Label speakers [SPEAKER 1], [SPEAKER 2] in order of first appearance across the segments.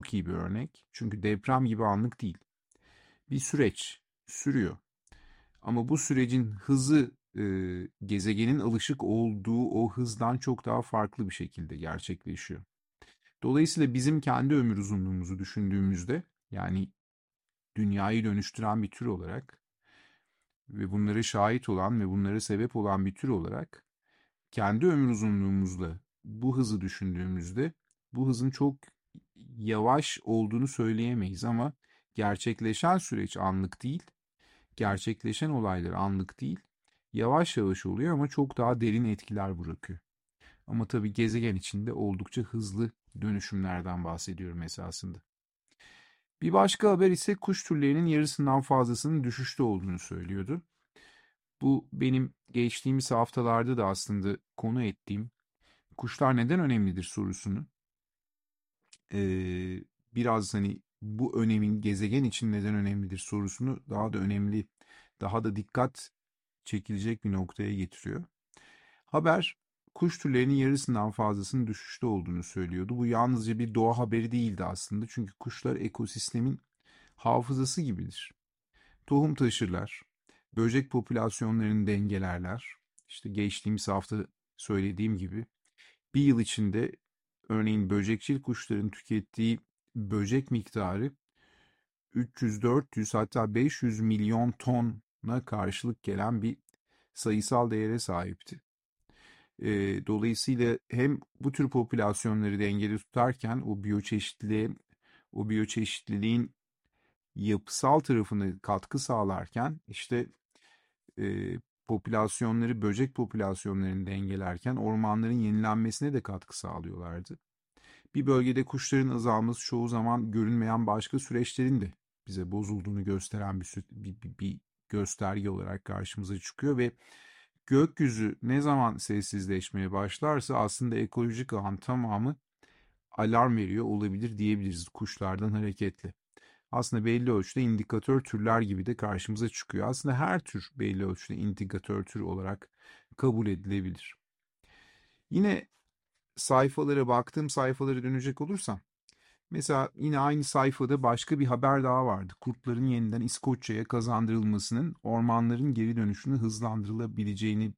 [SPEAKER 1] çok iyi bir örnek. Çünkü deprem gibi anlık değil. Bir süreç sürüyor. Ama bu sürecin hızı gezegenin alışık olduğu o hızdan çok daha farklı bir şekilde gerçekleşiyor. Dolayısıyla bizim kendi ömür uzunluğumuzu düşündüğümüzde, yani dünyayı dönüştüren bir tür olarak ve bunlara şahit olan ve bunlara sebep olan bir tür olarak kendi ömür uzunluğumuzla bu hızı düşündüğümüzde bu hızın çok yavaş olduğunu söyleyemeyiz ama gerçekleşen süreç anlık değil, gerçekleşen olaylar anlık değil, yavaş yavaş oluyor ama çok daha derin etkiler bırakıyor. Ama tabii gezegen içinde oldukça hızlı dönüşümlerden bahsediyorum esasında. Bir başka haber ise kuş türlerinin yarısından fazlasının düşüşte olduğunu söylüyordu. Bu benim geçtiğimiz haftalarda da aslında konu ettiğim kuşlar neden önemlidir sorusunu biraz hani bu önemin gezegen için neden önemlidir sorusunu daha da önemli, daha da dikkat çekilecek bir noktaya getiriyor. Haber kuş türlerinin yarısından fazlasının düşüşte olduğunu söylüyordu. Bu yalnızca bir doğa haberi değildi aslında. Çünkü kuşlar ekosistemin hafızası gibidir. Tohum taşırlar, böcek popülasyonlarını dengelerler. İşte geçtiğimiz hafta söylediğim gibi bir yıl içinde örneğin böcekçil kuşların tükettiği böcek miktarı 300-400 hatta 500 milyon tona karşılık gelen bir sayısal değere sahipti. Dolayısıyla hem bu tür popülasyonları dengede tutarken o biyoçeşitliliğin yapısal tarafını katkı sağlarken işte e, böcek popülasyonlarını dengelerken ormanların yenilenmesine de katkı sağlıyorlardı. Bir bölgede kuşların azalması çoğu zaman görünmeyen başka süreçlerin de bize bozulduğunu gösteren bir gösterge olarak karşımıza çıkıyor ve gökyüzü ne zaman sessizleşmeye başlarsa aslında ekolojik ağın tamamı alarm veriyor olabilir diyebiliriz kuşlardan hareketle. Aslında belli ölçüde indikatör türler gibi de karşımıza çıkıyor. Aslında her tür belli ölçüde indikatör tür olarak kabul edilebilir. Yine baktığım sayfalara dönecek olursam, mesela yine aynı sayfada başka bir haber daha vardı. Kurtların yeniden İskoçya'ya kazandırılmasının ormanların geri dönüşünü hızlandırılabileceğini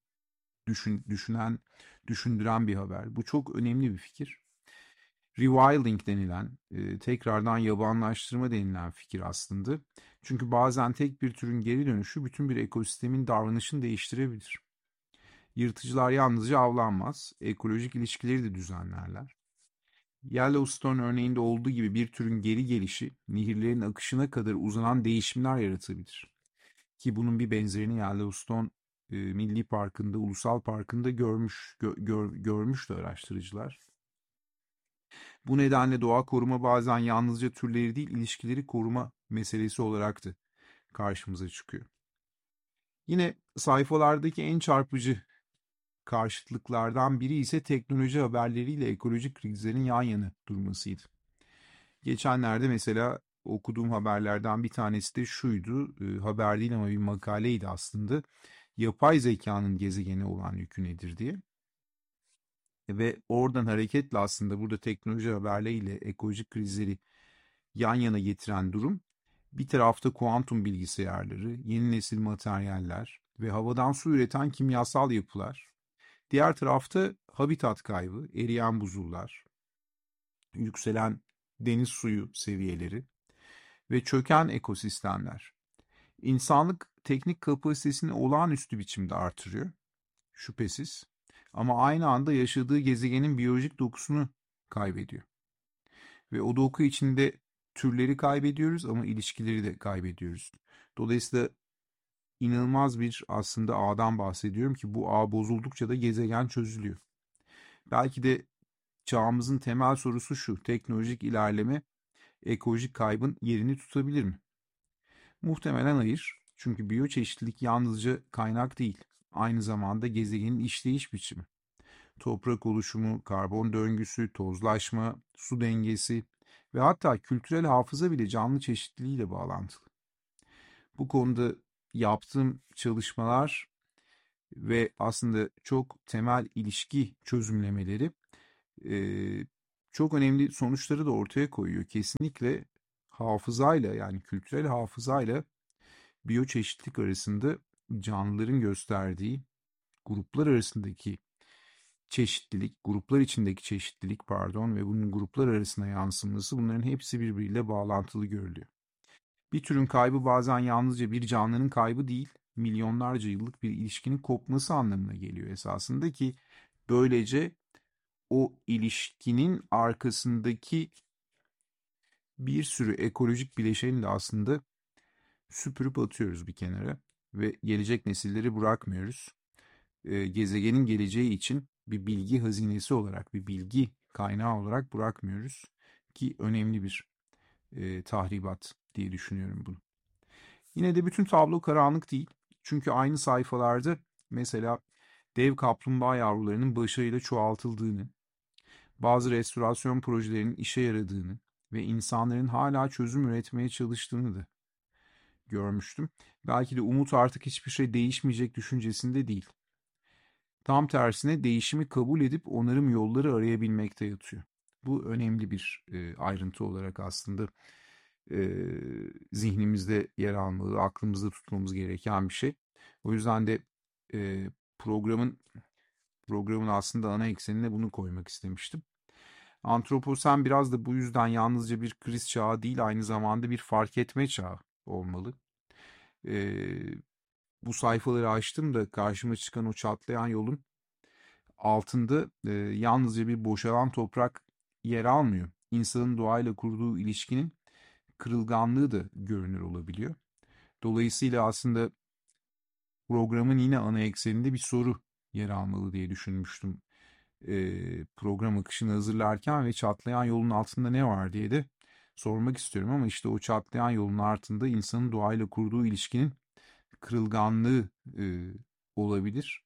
[SPEAKER 1] düşündüren bir haber. Bu çok önemli bir fikir. Rewilding denilen, tekrardan yabanlaştırma denilen fikir aslında. Çünkü bazen tek bir türün geri dönüşü bütün bir ekosistemin davranışını değiştirebilir. Yırtıcılar yalnızca avlanmaz, ekolojik ilişkileri de düzenlerler. Yellowstone örneğinde olduğu gibi bir türün geri gelişi, nehirlerin akışına kadar uzanan değişimler yaratabilir. Ki bunun bir benzerini Yellowstone Milli Parkı'nda, Ulusal Parkı'nda görmüştü araştırıcılar. Bu nedenle doğa koruma bazen yalnızca türleri değil, ilişkileri koruma meselesi olarak da karşımıza çıkıyor. Yine sayfalardaki en çarpıcı karşıtlıklardan biri ise teknoloji haberleriyle ekolojik krizlerin yan yana durmasıydı. Geçenlerde mesela okuduğum haberlerden bir tanesi de şuydu, haber değil ama bir makaleydi aslında. Yapay zekanın gezegene olan yükü nedir diye. Ve oradan hareketle aslında burada teknoloji haberleriyle ekolojik krizleri yan yana getiren durum, bir tarafta kuantum bilgisayarları, yeni nesil materyaller ve havadan su üreten kimyasal yapılar. Diğer tarafta habitat kaybı, eriyen buzullar, yükselen deniz suyu seviyeleri ve çöken ekosistemler. İnsanlık teknik kapasitesini olağanüstü biçimde artırıyor, şüphesiz. Ama aynı anda yaşadığı gezegenin biyolojik dokusunu kaybediyor. Ve o doku içinde türleri kaybediyoruz ama ilişkileri de kaybediyoruz. Dolayısıyla inanılmaz bir aslında ağdan bahsediyorum ki bu ağ bozuldukça da gezegen çözülüyor. Belki de çağımızın temel sorusu şu: teknolojik ilerleme ekolojik kaybın yerini tutabilir mi? Muhtemelen hayır. Çünkü biyoçeşitlilik yalnızca kaynak değil, aynı zamanda gezegenin işleyiş biçimi. Toprak oluşumu, karbon döngüsü, tozlaşma, su dengesi ve hatta kültürel hafıza bile canlı çeşitliliğiyle bağlantılı. Bu konuda yaptığım çalışmalar ve aslında çok temel ilişki çözümlemeleri çok önemli sonuçları da ortaya koyuyor. Kesinlikle hafızayla, yani kültürel hafızayla biyoçeşitlilik arasında canlıların gösterdiği gruplar arasındaki çeşitlilik, gruplar içindeki çeşitlilik pardon ve bunun gruplar arasına yansıması, bunların hepsi birbiriyle bağlantılı görülüyor. Bir türün kaybı bazen yalnızca bir canlının kaybı değil, milyonlarca yıllık bir ilişkinin kopması anlamına geliyor esasında ki böylece o ilişkinin arkasındaki bir sürü ekolojik bileşeni de aslında süpürüp atıyoruz bir kenara ve gelecek nesilleri bırakmıyoruz. Gezegenin geleceği için bir bilgi hazinesi olarak, bir bilgi kaynağı olarak bırakmıyoruz ki önemli bir tahribat diye düşünüyorum bunu. Yine de bütün tablo karanlık değil. Çünkü aynı sayfalarda mesela dev kaplumbağa yavrularının başarıyla çoğaltıldığını, bazı restorasyon projelerinin işe yaradığını ve insanların hala çözüm üretmeye çalıştığını da görmüştüm. Belki de umut artık hiçbir şey değişmeyecek düşüncesinde değil. Tam tersine değişimi kabul edip onarım yolları arayabilmekte yatıyor. Bu önemli bir ayrıntı olarak aslında zihnimizde yer almalı, aklımızda tutmamız gereken bir şey. O yüzden de e, programın aslında ana eksenine bunu koymak istemiştim. Antroposen biraz da bu yüzden yalnızca bir kriz çağı değil, aynı zamanda bir fark etme çağı olmalı. Ee, Bu sayfaları açtım da karşıma çıkan o çatlayan yolun altında yalnızca bir boşalan toprak yer almıyor. İnsanın doğayla kurduğu ilişkinin kırılganlığı da görünür olabiliyor. Dolayısıyla aslında programın yine ana ekseninde bir soru yer almalı diye düşünmüştüm. Program akışını hazırlarken ve çatlayan yolun altında ne var diye de sormak istiyorum ama işte o çatlayan yolun altında insanın doğayla kurduğu ilişkinin kırılganlığı olabilir.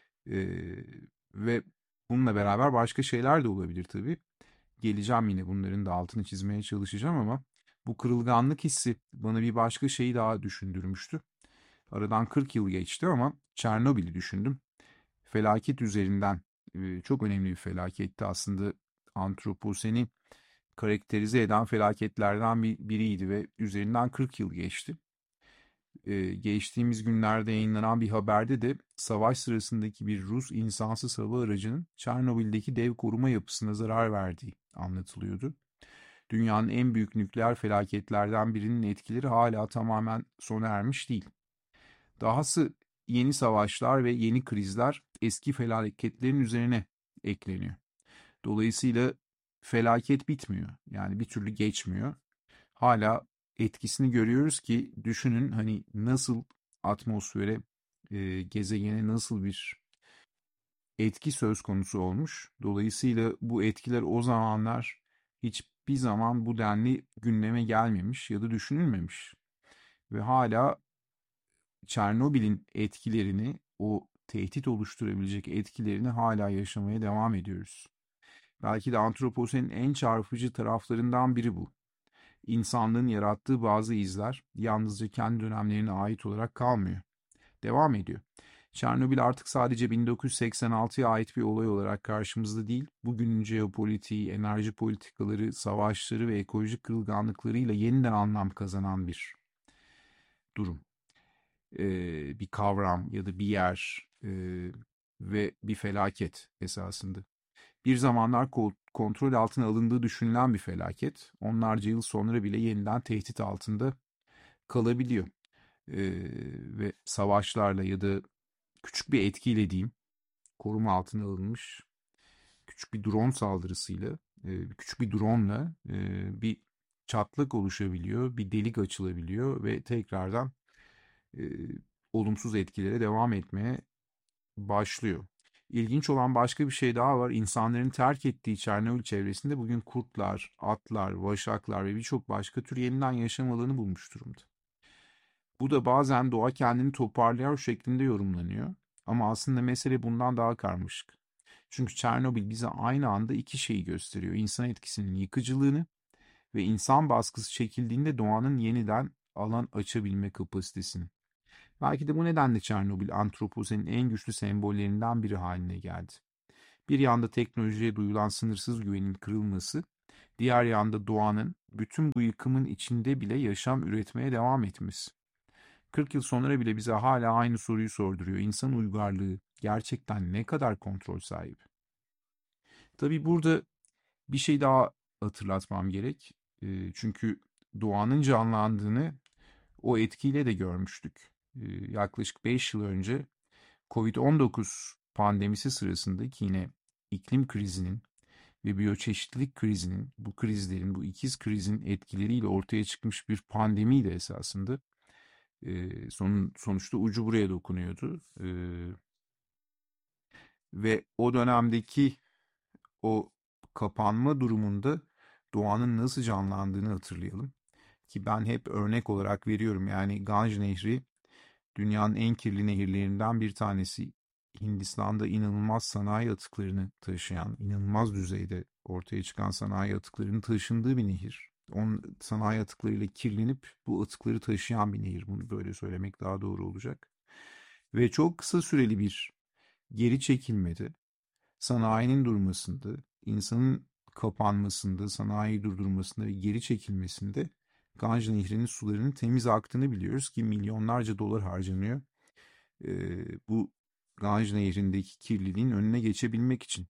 [SPEAKER 1] Ve bununla beraber başka şeyler de olabilir tabii. Geleceğim, yine bunların da altını çizmeye çalışacağım ama bu kırılganlık hissi bana bir başka şeyi daha düşündürmüştü. Aradan 40 yıl geçti ama Çernobil'i düşündüm. Felaket üzerinden çok önemli bir felaketti aslında, antroposeni karakterize eden felaketlerden biriydi ve üzerinden 40 yıl geçti. Geçtiğimiz günlerde yayınlanan bir haberde de savaş sırasındaki bir Rus insansız hava aracının Çernobil'deki dev koruma yapısına zarar verdiği anlatılıyordu. Dünyanın en büyük nükleer felaketlerden birinin etkileri hala tamamen sona ermiş değil. Dahası yeni savaşlar ve yeni krizler eski felaketlerin üzerine ekleniyor. Dolayısıyla felaket bitmiyor. Yani bir türlü geçmiyor. Hala etkisini görüyoruz ki düşünün, hani nasıl atmosfere, gezegene nasıl bir etki söz konusu olmuş. Dolayısıyla bu etkiler o zamanlar hiçbir zaman bu denli gündeme gelmemiş ya da düşünülmemiş. Ve hala Çernobil'in etkilerini, o tehdit oluşturabilecek etkilerini hala yaşamaya devam ediyoruz. Belki de antroposenin en çarpıcı taraflarından biri bu. İnsanlığın yarattığı bazı izler yalnızca kendi dönemlerine ait olarak kalmıyor. Devam ediyor. Çernobil artık sadece 1986'ya ait bir olay olarak karşımızda değil, bugünün jeopolitiği, enerji politikaları, savaşları ve ekolojik kırılganlıklarıyla yeniden anlam kazanan bir durum. Bir kavram ya da bir yer ve bir felaket esasında. Bir zamanlar kontrol altına alındığı düşünülen bir felaket, onlarca yıl sonra bile yeniden tehdit altında kalabiliyor. Ve savaşlarla ya da küçük bir etkiyle diyeyim, koruma altına alınmış küçük bir drone saldırısıyla, küçük bir drone'la bir çatlak oluşabiliyor, bir delik açılabiliyor ve tekrardan e, olumsuz etkilere devam etmeye başlıyor. İlginç olan başka bir şey daha var. İnsanların terk ettiği Çernobil çevresinde bugün kurtlar, atlar, vaşaklar ve birçok başka tür yeniden yaşam alanı bulmuş durumda. Bu da bazen doğa kendini toparlıyor şeklinde yorumlanıyor. Ama aslında mesele bundan daha karmaşık. Çünkü Çernobil bize aynı anda iki şeyi gösteriyor: İnsan etkisinin yıkıcılığını ve insan baskısı çekildiğinde doğanın yeniden alan açabilme kapasitesini. Belki de bu nedenle Çernobil antroposenin en güçlü sembollerinden biri haline geldi. Bir yanda teknolojiye duyulan sınırsız güvenin kırılması, diğer yanda doğanın bütün bu yıkımın içinde bile yaşam üretmeye devam etmesi. 40 yıl sonra bile bize hala aynı soruyu sorduruyor. İnsan uygarlığı gerçekten ne kadar kontrol sahibi? Tabii burada bir şey daha hatırlatmam gerek. Çünkü doğanın canlandığını o etkiyle de görmüştük. Yaklaşık 5 yıl önce Covid-19 pandemisi sırasında ki yine iklim krizinin ve biyoçeşitlilik krizinin, bu krizlerin, bu ikiz krizin etkileriyle ortaya çıkmış bir pandemiydi esasında. Sonuçta ucu buraya dokunuyordu. Ve o dönemdeki o kapanma durumunda doğanın nasıl canlandığını hatırlayalım. Ki ben hep örnek olarak veriyorum. Yani Ganj Nehri dünyanın en kirli nehirlerinden bir tanesi. Hindistan'da inanılmaz sanayi atıklarını taşıyan, inanılmaz düzeyde ortaya çıkan sanayi atıklarının taşındığı bir nehir. Onun sanayi atıklarıyla kirlenip bu atıkları taşıyan bir nehir. Bunu böyle söylemek daha doğru olacak. Ve çok kısa süreli bir geri çekilmede, sanayinin durmasında, insanın kapanmasında, sanayiyi durdurmasında ve geri çekilmesinde Ganj Nehri'nin sularının temiz aktığını biliyoruz ki milyonlarca dolar harcanıyor. Bu Ganj Nehri'ndeki kirliliğin önüne geçebilmek için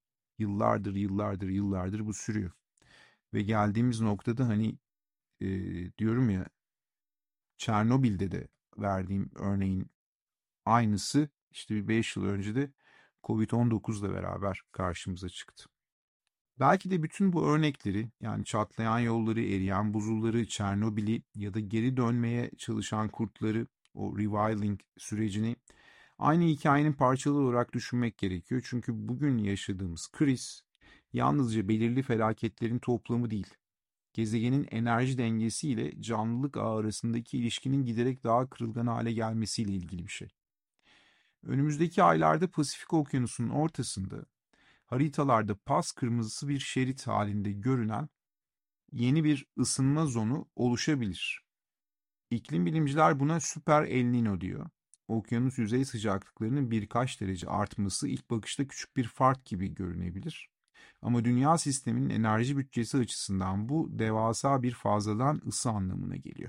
[SPEAKER 1] yıllardır bu sürüyor. Ve geldiğimiz noktada hani e, diyorum ya Çernobil'de de verdiğim örneğin aynısı işte bir 5 yıl önce de Covid-19'la beraber karşımıza çıktı. Belki de bütün bu örnekleri yani çatlayan yolları, eriyen buzulları, Çernobil'i ya da geri dönmeye çalışan kurtları, o rewilding sürecini aynı hikayenin parçaları olarak düşünmek gerekiyor. Çünkü bugün yaşadığımız kriz yalnızca belirli felaketlerin toplamı değil. Gezegenin enerji dengesiyle canlılık ağı arasındaki ilişkinin giderek daha kırılgan hale gelmesiyle ilgili bir şey. Önümüzdeki aylarda Pasifik Okyanusu'nun ortasında haritalarda pas kırmızısı bir şerit halinde görünen yeni bir ısınma zonu oluşabilir. İklim bilimciler buna süper El Niño diyor. Okyanus yüzey sıcaklıklarının birkaç derece artması ilk bakışta küçük bir fark gibi görünebilir. Ama dünya sisteminin enerji bütçesi açısından bu devasa bir fazladan ısı anlamına geliyor.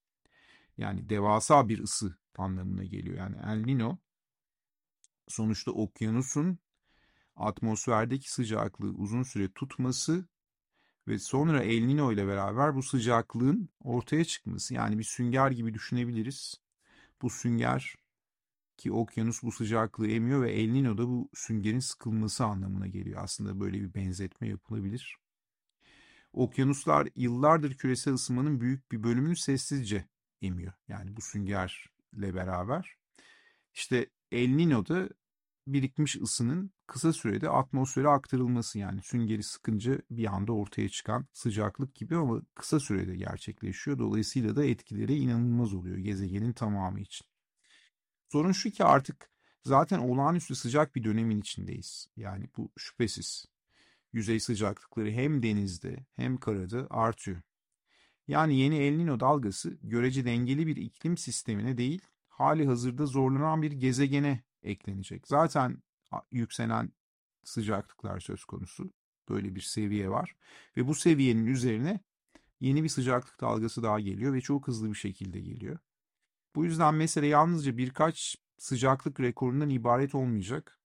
[SPEAKER 1] Yani devasa bir ısı anlamına geliyor. Yani El Niño sonuçta okyanusun atmosferdeki sıcaklığı uzun süre tutması ve sonra El Niño ile beraber bu sıcaklığın ortaya çıkması. Yani bir sünger gibi düşünebiliriz. Bu sünger ki okyanus bu sıcaklığı emiyor ve El Niño da bu süngerin sıkılması anlamına geliyor. Aslında böyle bir benzetme yapılabilir. Okyanuslar yıllardır küresel ısınmanın büyük bir bölümünü sessizce emiyor. Yani bu süngerle beraber. İşte El Niño'da birikmiş ısının kısa sürede atmosfere aktarılması yani süngeri sıkınca bir anda ortaya çıkan sıcaklık gibi ama kısa sürede gerçekleşiyor. Dolayısıyla da etkileri inanılmaz oluyor gezegenin tamamı için. Sorun şu ki artık zaten olağanüstü sıcak bir dönemin içindeyiz. Yani bu şüphesiz. Yüzey sıcaklıkları hem denizde hem karada artıyor. Yani yeni El Niño dalgası görece dengeli bir iklim sistemine değil, hali hazırda zorlanan bir gezegene eklenecek. Zaten yükselen sıcaklıklar söz konusu. Böyle bir seviye var. Ve bu seviyenin üzerine yeni bir sıcaklık dalgası daha geliyor ve çok hızlı bir şekilde geliyor. Bu yüzden mesele yalnızca birkaç sıcaklık rekorundan ibaret olmayacak.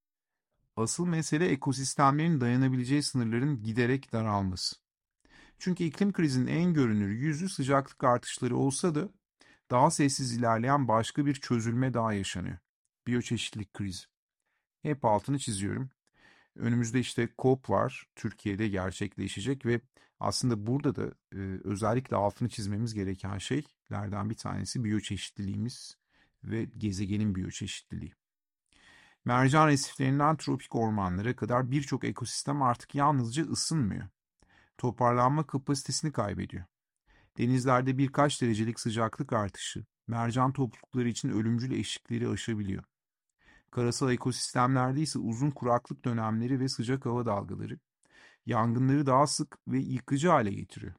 [SPEAKER 1] Asıl mesele ekosistemlerin dayanabileceği sınırların giderek daralması. Çünkü iklim krizinin en görünür yüzü sıcaklık artışları olsa da daha sessiz ilerleyen başka bir çözülme daha yaşanıyor. Biyoçeşitlilik krizi. Hep altını çiziyorum. Önümüzde işte COP var. Türkiye'de gerçekleşecek ve aslında burada da özellikle altını çizmemiz gereken şeylerden bir tanesi biyoçeşitliliğimiz ve gezegenin biyoçeşitliliği. Mercan resiflerinden tropik ormanlara kadar birçok ekosistem artık yalnızca ısınmıyor. Toparlanma kapasitesini kaybediyor. Denizlerde birkaç derecelik sıcaklık artışı, mercan toplulukları için ölümcül eşikleri aşabiliyor. Karasal ekosistemlerde ise uzun kuraklık dönemleri ve sıcak hava dalgaları yangınları daha sık ve yıkıcı hale getiriyor.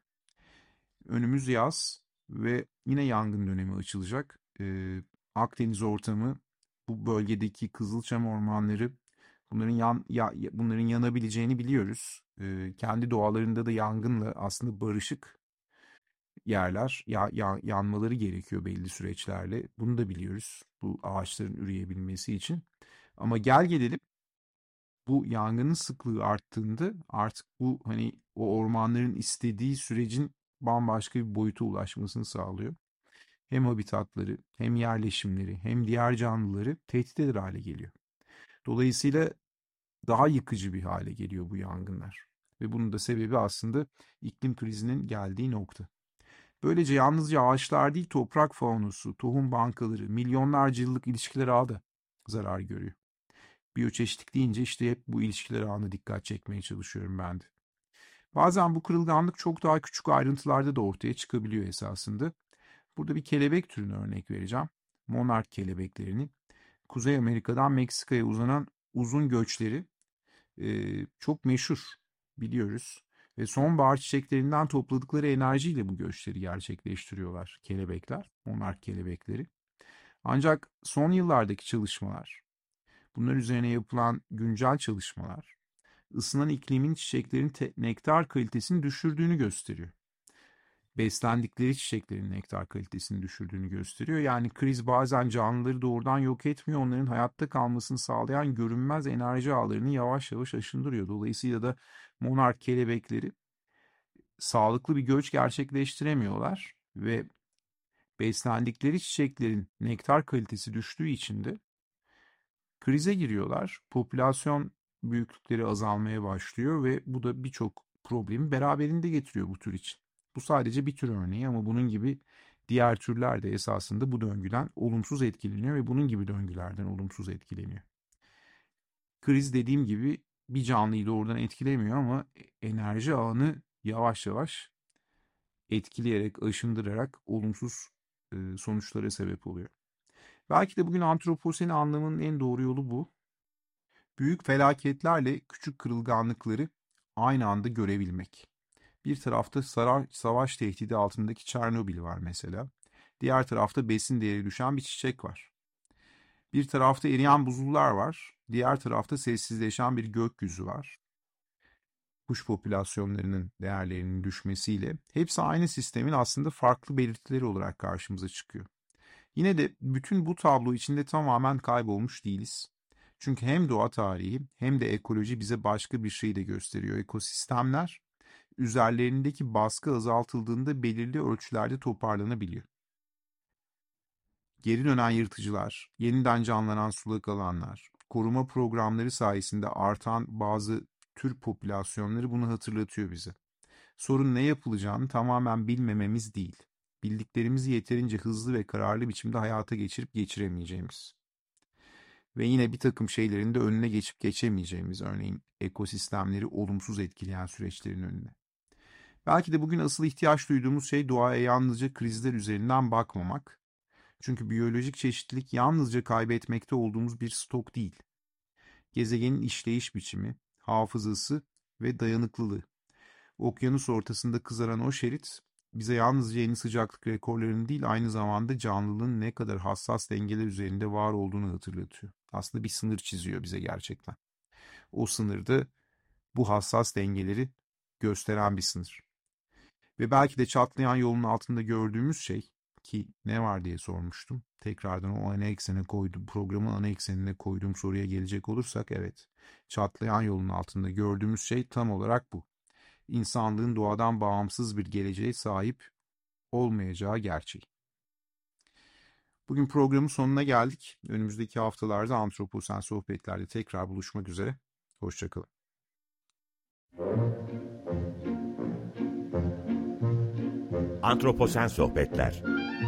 [SPEAKER 1] Önümüz yaz ve yine yangın dönemi açılacak. Akdeniz ortamı, bu bölgedeki kızılçam ormanları, Bunların yanabileceğini biliyoruz. Kendi doğalarında da yangınla aslında barışık yerler yanmaları gerekiyor belli süreçlerle. Bunu da biliyoruz bu ağaçların üreyebilmesi için. Ama gel gelelim bu yangının sıklığı arttığında artık bu hani o ormanların istediği sürecin bambaşka bir boyuta ulaşmasını sağlıyor. Hem habitatları, hem yerleşimleri, hem diğer canlıları tehdit eder hale geliyor. Dolayısıyla daha yıkıcı bir hale geliyor bu yangınlar. Ve bunun da sebebi aslında iklim krizinin geldiği nokta. Böylece yalnızca ağaçlar değil, toprak faunusu, tohum bankaları, milyonlarca yıllık ilişkiler ağı da zarar görüyor. Biyoçeşitlik deyince işte hep bu ilişkiler ağına dikkat çekmeye çalışıyorum ben de. Bazen bu kırılganlık çok daha küçük ayrıntılarda da ortaya çıkabiliyor esasında. Burada bir kelebek türüne örnek vereceğim. Monark kelebeklerini. Kuzey Amerika'dan Meksika'ya uzanan uzun göçleri çok meşhur biliyoruz. Ve sonbahar çiçeklerinden topladıkları enerjiyle bu göçleri gerçekleştiriyorlar kelebekler, monark kelebekleri. Ancak son yıllardaki çalışmalar, bunlar üzerine yapılan güncel çalışmalar, ısınan iklimin çiçeklerin nektar kalitesini düşürdüğünü gösteriyor. Beslendikleri çiçeklerin nektar kalitesini düşürdüğünü gösteriyor. Yani kriz bazen canlıları doğrudan yok etmiyor, onların hayatta kalmasını sağlayan görünmez enerji ağlarını yavaş yavaş aşındırıyor. Dolayısıyla da monark kelebekleri sağlıklı bir göç gerçekleştiremiyorlar ve beslendikleri çiçeklerin nektar kalitesi düştüğü için de krize giriyorlar. Popülasyon büyüklükleri azalmaya başlıyor ve bu da birçok problemi beraberinde getiriyor bu tür için. Bu sadece bir tür örneği ama bunun gibi diğer türler de esasında bu döngüden olumsuz etkileniyor ve bunun gibi döngülerden olumsuz etkileniyor. Kriz dediğim gibi bir canlıyı doğrudan etkilemiyor ama enerji ağını yavaş yavaş etkileyerek, aşındırarak olumsuz sonuçlara sebep oluyor. Belki de bugün antroposeni anlamanın en doğru yolu bu. Büyük felaketlerle küçük kırılganlıkları aynı anda görebilmek. Bir tarafta savaş tehdidi altındaki Çernobil var mesela. Diğer tarafta besin değeri düşen bir çiçek var. Bir tarafta eriyen buzullar var. Diğer tarafta sessizleşen bir gökyüzü var. Kuş popülasyonlarının değerlerinin düşmesiyle hepsi aynı sistemin aslında farklı belirtileri olarak karşımıza çıkıyor. Yine de bütün bu tablo içinde tamamen kaybolmuş değiliz. Çünkü hem doğa tarihi hem de ekoloji bize başka bir şey de gösteriyor. Ekosistemler üzerlerindeki baskı azaltıldığında belirli ölçülerde toparlanabiliyor. Geri dönen yırtıcılar, yeniden canlanan sulak alanlar, koruma programları sayesinde artan bazı tür popülasyonları bunu hatırlatıyor bize. Sorun ne yapılacağını tamamen bilmememiz değil, bildiklerimizi yeterince hızlı ve kararlı biçimde hayata geçirip geçiremeyeceğimiz. Ve yine bir takım şeylerin de önüne geçip geçemeyeceğimiz, örneğin ekosistemleri olumsuz etkileyen süreçlerin önüne. Belki de bugün asıl ihtiyaç duyduğumuz şey doğaya yalnızca krizler üzerinden bakmamak. Çünkü biyolojik çeşitlilik yalnızca kaybetmekte olduğumuz bir stok değil. Gezegenin işleyiş biçimi, hafızası ve dayanıklılığı. Okyanus ortasında kızaran o şerit bize yalnızca yeni sıcaklık rekorlarını değil aynı zamanda canlılığın ne kadar hassas dengeler üzerinde var olduğunu hatırlatıyor. Aslında bir sınır çiziyor bize gerçekten. O sınırda bu hassas dengeleri gösteren bir sınır. Ve belki de çatlayan yolun altında gördüğümüz şey ki ne var diye sormuştum. Tekrardan o ana eksene koyduğum, programın ana eksenine koyduğum soruya gelecek olursak evet. Çatlayan yolun altında gördüğümüz şey tam olarak bu. İnsanlığın doğadan bağımsız bir geleceğe sahip olmayacağı gerçeği. Bugün programın sonuna geldik. Önümüzdeki haftalarda Antroposen Sohbetler'de tekrar buluşmak üzere. Hoşçakalın.
[SPEAKER 2] Antroposen Sohbetler.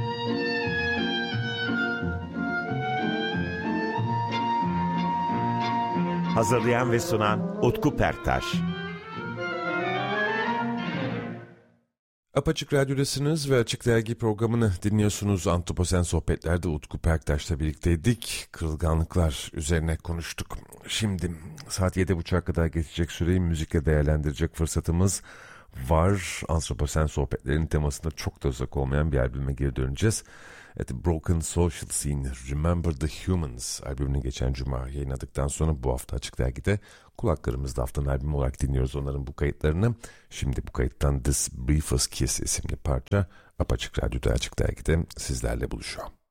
[SPEAKER 2] Hazırlayan ve sunan Utku Perktaş.
[SPEAKER 3] Apaçık Radyo'dasınız ve Açık Dergi programını dinliyorsunuz. Antroposen Sohbetler'de Utku Perktaş'la birlikteydik. Kırılganlıklar üzerine konuştuk. Şimdi saat 7.30'a kadar geçecek süreyi müzikle değerlendirecek fırsatımız var. Antroposen sohbetlerinin temasında çok da uzak olmayan bir albüme geri döneceğiz. Evet, Broken Social Scene, Remember the Humans albümünü geçen cuma yayınladıktan sonra bu hafta Açık Dergi'de kulaklarımızda haftanın albümü olarak dinliyoruz onların bu kayıtlarını. Şimdi bu kayıttan This Briefest Kiss isimli parça Apaçık Radyo'da Açık Dergi'de sizlerle buluşuyor.